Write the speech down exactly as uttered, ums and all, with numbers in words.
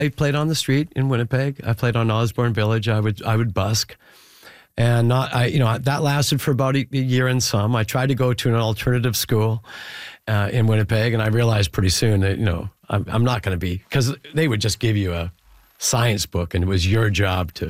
I played on the street in Winnipeg. I played on Osborne Village. I would I would busk. And not, I, you know, that lasted for about a year and some. I tried to go to an alternative school uh, in Winnipeg, and I realized pretty soon that, you know, I'm, I'm not going to be, because they would just give you a science book, and it was your job to